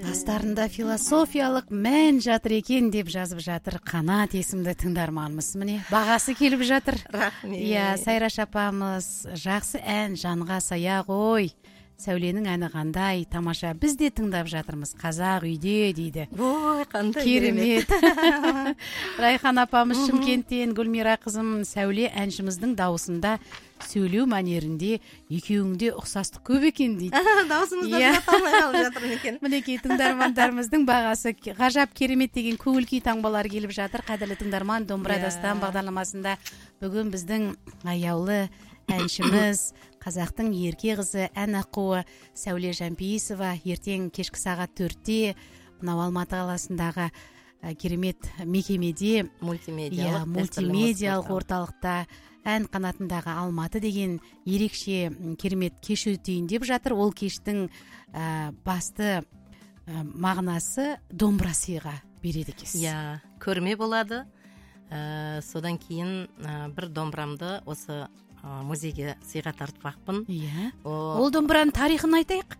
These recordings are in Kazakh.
астарында философиялық мән жатыр екен деп жазып жатыр Қанат есімді тыңдарманымыз. Міне, бағасы келіп жатыр. Рахмет. Иә, Сайраш апамыз, жақсы ән жанға сая ғой. Сәуленің әні қандай тамаша. Біз де тыңдап жатырмыз қазақ үйде дейді. Ой, қандай керемет. Райхан апамыз Шымкенттен, Гүлмира қызым, Сәуле әншіміздің дауысында, сөйлеу мәнерінде екеуіңде ұқсастық көп екен дейді. Даусымызда жаталмай қалып жатыр екен. Мінекей тыңдармандарымыздың бағасы ғажап керемет деген көңіл күй таңбалар келіп жатыр. Қадірлі тыңдарман, Домбыра дастан бағдарламасында бүгін біздің аяулы әншіміз, қазақтың ерке қызы, ән аққуы Сәуле Жампейісова ертең кешкі сағат 4-те мынау Алматы қаласындағы керемет мекемеде мультимедиалық орталықта ән қанатындағы Алматы деген ерекше керемет кеш өтейін деп жатыр. Ол кештің басты мағынасы домбыра сыйға береді екенсіз. Иә, көрме болады. Содан кейін бір домбырамды осы музейге сыйға тартпақпын. Иә. Ол домбыраның тарихын айтайық.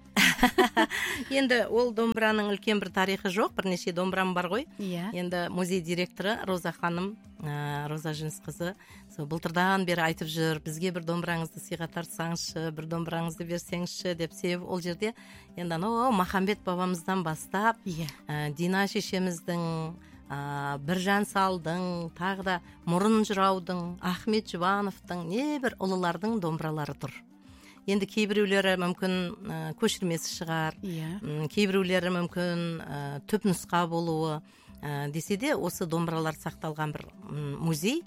Енді ол домбыраның үлкен бір тарихы жоқ, бірнеше домбырам бар ғой. Иә. Енді музей директоры Роза ханым, Роза Жүнісқызы, былтырдан бері айтып жүр, бізге бір домбыраңызды сыйға тартсаңызшы, бір домбыраңызды берсеңізші деп. Себебі ол жерде енді Махамбет бабамыздан бастап, Дина шешеміздің, Біржан Салдың, тағы да Мұрын Жыраудың, Ахмет Жұбановтың, небір ұлылардың домбыралары тұр. Енді кейбіреулері мүмкін көшірмесі шығар, кейбіреулері мүмкін түп нұсқа болуы, десе де осы домбыралар сақталған бір музей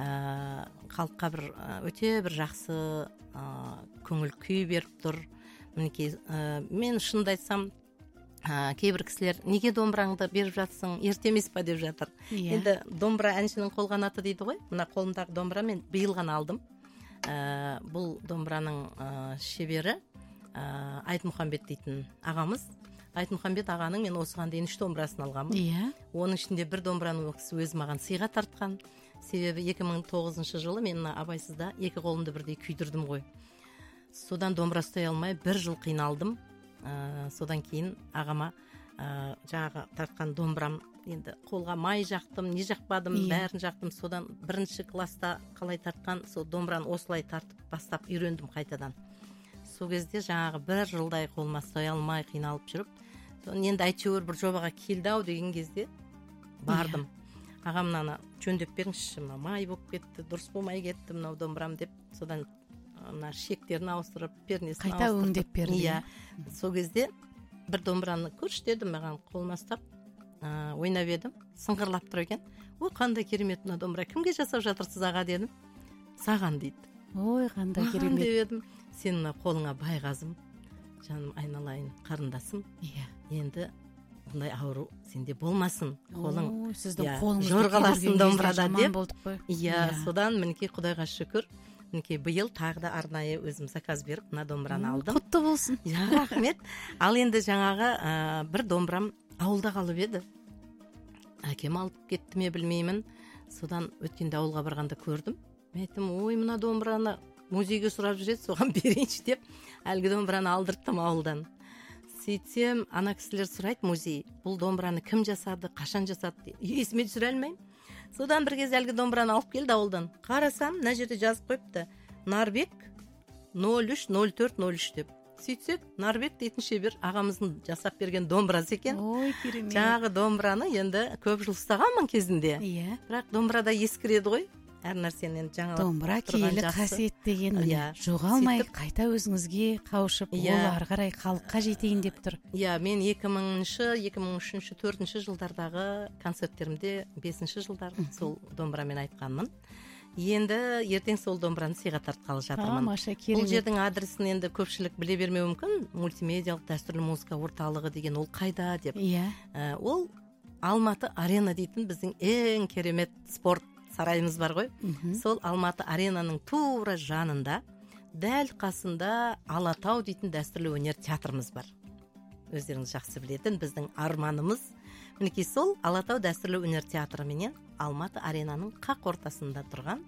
халыққа бір өте бір жақсы көңіл күй беріп тұр. Мінекей, мен шынымды айтсам, кейбір кісілер неге домбыраңды беріп жатсың, ерте емес па деп жатыр. Енді домбыра әншінің қолғанаты дейді ғой. Мына қолымдағы домбыра мен биыл ғана алдым. Бұл домбыраның шебері Айтмұхамбет дейтін ағамыз. Айтмұхамбет ағаның мен осыған дейін 3 домбырасын алғанмын. Оның ішінде бір домбыраны ол кісі өзі маған сыйға тартқан. Себебі 2009 жылы мен абайсызда 2 қолымды бірдей күйдірдім ғой. Содан домбыра ұстай алмай 1 жыл қиналдым. Содан кейін ағама жаңағы тартқан домбырам, енді қолға май жақтым, не жақпадым, бәрін жақтым. Содан 1-ші класста қалай тартқан, сол домбыраны осылай тартып бастап үйрендім қайтадан. Сол кезде жаңағы 1 жылдай қолыма ұстай алмай қиналып жүріп, енді әйтеуір бір жобаға келді-ау деген кезде бардым. Ағам мынаны жөндеп беріңізші, май болып кетті, дұрыс болмай кетті мынау домбырам деп. Содан мына шектерін ауыстырып, пернесін қайта өңдеп берді. Сол кезде бір домбыраны көрші дедім, маған қолыма ұстап ойнап едім, сыңғырлап тұр екен. Ой, қандай керемет мына домбыра, кімге жасап жатырсыз аға дедім. Саған дейді. Ой, қандай керемет деп едім. Сен мына қолыңа байғазым, жаным айналайын, қарындасым. Енді бұндай ауру сенде болмасын. Қолың жорғаласын домбырада деп. Содан мінекей Құдайға шүкір. Мінекей биыл тағы да арнайы өзім заказ беріп, мына домбыраны алдым. Құтты болсын. Рахмет. Ал енді жаңағы бір домбырам ауылда қалып еді. Әкем алып кетті ме білмеймін. Содан өткенде ауылға барғанда көрдім. Мен айттым, ой, мына домбыраны музейге сұрап жүреді, соған берейінші деп, әлгі домбыраны алдырттым ауылдан. Сөйтсем, ана кісілер сұрайды музей, бұл домбыраны кім жасады, қашан жасады, есіме түсіре алмаймын. Содан бір кез әлгі домбыраны алып келді ауылдан. Қарасам, мына жерде жазып қойыпты. Нарбек 03-04-03 деп. Сөйтсек, Нарбек дейтін шебер ағамыздың жасап берген домбырасы екен. Ой, керемет. Жаңағы домбыраны енді көп жыл ұстағанмын кезінде. Бірақ домбырада ескіреді ғой. Әр нәрсені жаңа домбыра киелі қасиет деген жоғалмай қайта өзіңізге қауышып, ол ары қарай халыққа жетейін деп тұр. Мен 2000-2003, 2004 жылдардағы концерттерімде 5-ші жылдар сол домбырамен айтқанмын. Енді ертең сол домбыраны сыйға тартқалы жатырмын. Бұл жердің адресін енді көпшілік біле бермеуі мүмкін. Мультимедиалық дәстүрлі музыка орталығы деген ол қайда деп. Ол Алматы арена дейтін біздің ең керемет спорт сарайымыз бар ғой. Сол Алматы аренаның тура жанында, дәл қасында Алатау дейтін дәстүрлі өнер театрымыз бар. Өздеріңіз жақсы білетін біздің арманымыз. Мінекей сол Алатау дәстүрлі өнер театры менен Алматы аренаның қақ ортасында тұрған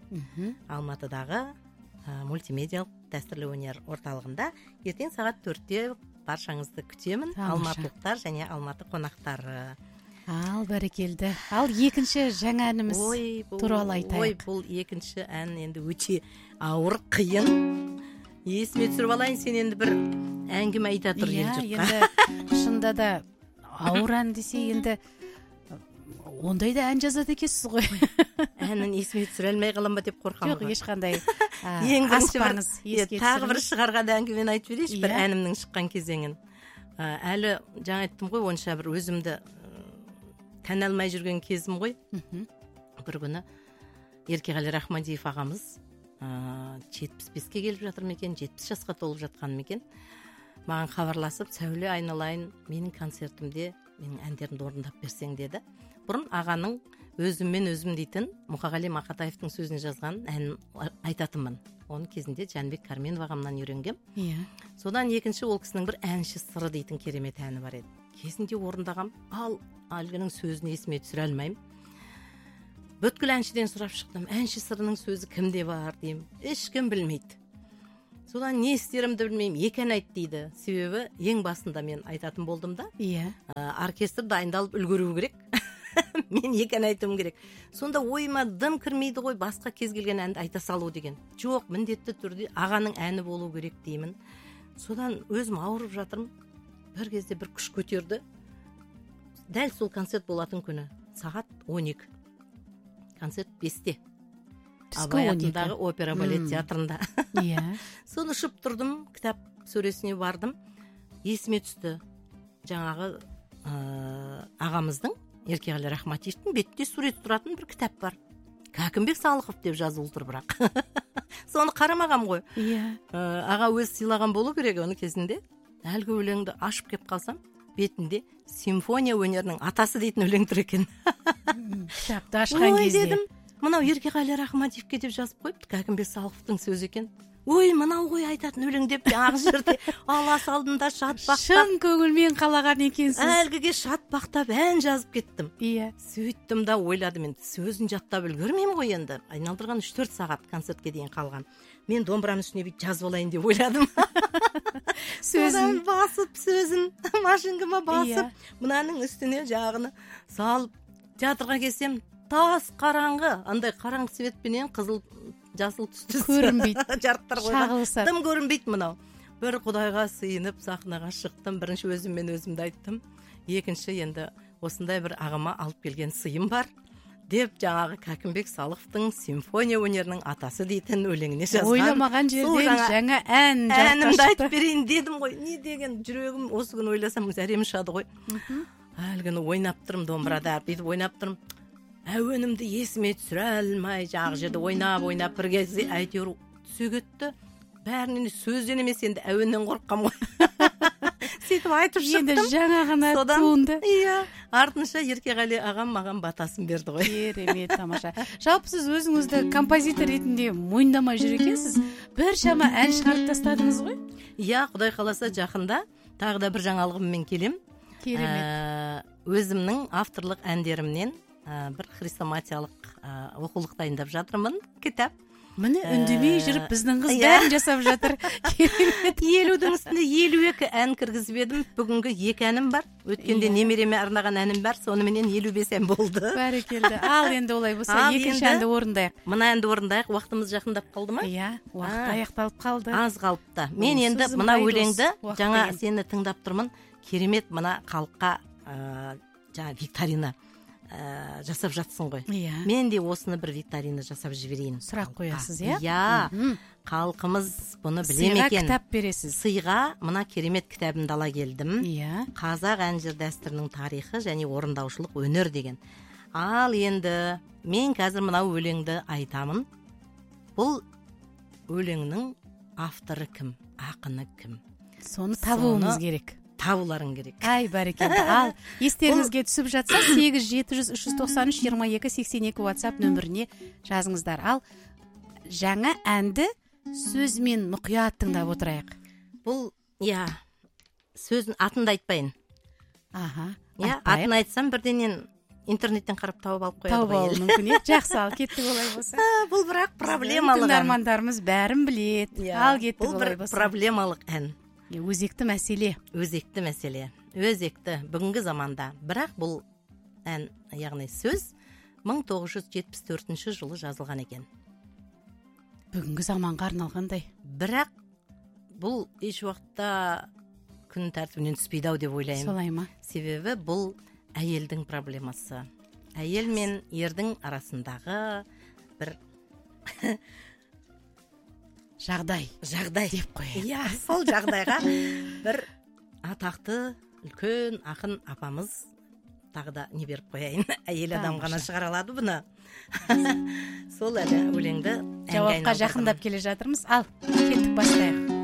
Алматыдағы мультимедиалық дәстүрлі өнер орталығында ертең сағат 4-те баршаңызды күтемін. Тамаша. Алматылықтар және Алматы қонақтары. Ал бәрекелді. Ал екінші жаңа әніміз туралы айтайық. Бұл екінші ән енді өте ауыр, қиын. Есіме түсіріп алайын, сен енді бір әңгіме айта тұр ел жұртқа. Енді шында да ауыр ән десе, енді ондай да ән жазады екенсіз ғой. Әнін есіме түсіре алмай қалам ба деп қорқамын. Жоқ, ешқандай аспаңыз. Тағы бір шығарған әңгімені айтып жіберейінші, бір әнімнің шыққан кезеңін. Әлі жаңа айттым ғой, онша бір өзімді тән алмай жүрген кезім ғой. Бір күні Еркеғали Рахмадиев ағамыз 75-ке келіп жатыр екен, 70 жасқа толып жатқан екен. Маған хабарласып, Сәуле, айналайын, менің концертімде менің әндерімді орындап берсең деді. Бұрын ағаның өзіммен өзім дейтін Мұқағали Мақатаевтың сөзіне жазған әнін айтатынмын. Оның кезінде Жәнбек Карменов ағамнан үйренгем. Содан екінші ол кісінің бір әнші сыры дейтін керемет әні бар еді. Кезінде орындағам, ал әлгінің сөзін есіме түсіре алмаймын. Бүткіл әншіден сұрап шықтым, әнші сырының сөзі кімде бар деймін, ешкім білмейді. Содан не істерімді білмеймін, екі ән айт дейді. Себебі ең басында мен айтатын болдым да, оркестр дайындалып үлгеру керек. Мен екі ән айтуым керек. Сонда ойыма дым кірмейді ғой, басқа кез келген әнді айта салу деген. Жоқ, міндетті түрде ағаның әні болу керек деймін. Содан өзім ауырып жатырмын. Бір кезде бір күш көтерді. Дәл сол концерт болатын күні, сағат 12. Концерт 5-те. Абай атындағы опера балет театрында. Соны ұшып тұрдым, кітап сөресіне бардым. Есіме түсті. Жаңағы ағамыздың, Еркеғали Рахматиевтің бетте сурет тұратын бір кітап бар. Кәкімбек Салықов деп жазылып тұр бірақ. Соны қарамағам ғой. Аға өз сыйлаған болу керек оны кезінде. Әлгі өлеңді ашып кеп қалсам, бетінде симфония өнерінің атасы дейтін өлең тұр екен. Кітапты ашқан кезде. Дедім, мынау Еркеғали Рахматиевке деп жазып қойыпты, Кәкімбек Салықовтың сөзі екен. Ой, мынау ғой айтатын өлең деп ақ жерде ала салдымда шатпақтап. Шын көңілмен қалаған екенсіз. Әлгіге шатпақтап ән жазып кеттім. Сөйттім да ойладым, енді сөзін жаттап үлгермеймін ғой енді. Айналдырған 3-4 сағат концертке дейін қалған. Мен домбыраның үстіне бүйтіп жазып алайын деп ойладым. Сөзін басып, сөзін машинкама басып, мынаның үстіне жағыны салып, театрға келсем, тас қараңғы, андай қараңғы светпенен қызыл жасыл түсті көрінбейді. Жарықтар қойған. Шағылысады. Тым көрінбейді мынау. Бір Құдайға сыйынып сахнаға шықтым. Бірінші өзіммен өзімді айттым. Екінші енді осындай бір ағама алып келген сыйым бар деп жаңағы Кәкімбек Салықовтың симфония өнерінің атасы дейтін өлеңіне жазған. Ойламаған жерден жаңа ән жарыққа әнімді айтып берейін дедім ғой. Не деген жүрегім осы күні ойласам зәрем ұшады ғой. Әлгіні ойнап тұрмын домбырада, бүйтіп ойнап тұрмын. Әуенімді есіме түсіре алмай, жағы жерде ойнап бір кезде әйтеуір түсе кетті. Бәрінен сөзден емес, енді әуеннен қорыққам ғой. Сөйтіп айтып шықтым. Енді жаңа ғана туынды. Артынша Еркеғали ағам маған батасын берді ғой. Керемет, тамаша. Жалпы сіз өзіңізді композитор ретінде мойындамай жүр екенсіз. Бір шама ән шығарып тастадыңыз ғой? Құдай қаласа жақында тағы да бір жаңалығыммен келем. Керемет. Өзімнің авторлық әндерімнен бір хрестоматиялық оқулық дайындап жатырмын, кітап. Міне үндемей жүріп біздің қыз бәрін жасап жатыр. Керемет. 50-дің үстінде 52 ән кіргізіп едім. Бүгінгі 2 әнім бар. Өткенде немереме арнаған әнім бар. Соныменен 55 ән болды. Бәрекелді. Ал енді олай болса екінші әнді орындайық. Мына әнді орындайық. Уақытымыз жақындап қалды ма? Уақыт аяқталып қалды. Аз қалыпты. Мен енді мына өлеңді жаңа сені тыңдап тұрмын. Керемет мына халыққа жаңа викторина жасап жатсың ғой. Мен де осыны бір викторина жасап жіберейін. Сұрақ қоясыз, халқымыз бұны білем екен. Сыйға кітап бересіз. Сыйға мына керемет кітабымды ала келдім. Қазақ ән жыр дәстүрінің тарихы және орындаушылық өнер деген. Ал енді мен қазір мына өлеңді айтамын. Бұл өлеңнің авторы кім, ақыны кім? Соны табуымыз керек. Табуларың керек. Ай, бәрекелді. Ал естеріңізге түсіп жатса 8-700-390-22-82 WhatsApp нөміріне жазыңыздар. Ал жаңа әнді сөзімен мұқият тыңдап отырайық. Бұл, сөзін атында айтпайын. Атын айтсам бірденен интернеттен қарап тауып алып қояды. Тауып алу мүмкін. Жақсы, ал кеттік олай болса. Бұл бірақ проблемалық ән. Тыңдармандарымыз бәрін білет. Ал кеттік олай болса. Бұл бір проблемалық ән. өзекті мәселе өзекті бүгінгі заманда. Бірақ бұл ән, яғни сөз 1974 жылы жазылған екен. Бүгінгі заманға арналғандай. Бірақ бұл еш уақытта күн тәртібінен түспейді ау деп ойлаймын. Солай ма? Себебі бұл әйелдің проблемасы. Әйел мен ердің арасындағы бір жағдай деп қояйық. Сол жағдайға бір атақты үлкен ақын апамыз, тағы да не беріп қояйын, әйел адам ғана шығара алады бұны. Сол әлі өлеңді жауапқа жақындап келе жатырмыз. Ал, кеттік, бастайық.